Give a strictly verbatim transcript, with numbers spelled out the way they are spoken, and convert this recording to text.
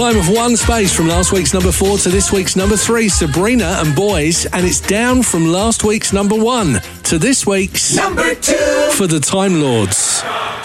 climb of one space from last week's number four to this week's number three, Sabrina and Boys, and it's down from last week's number one to this week's number two for the Time Lords.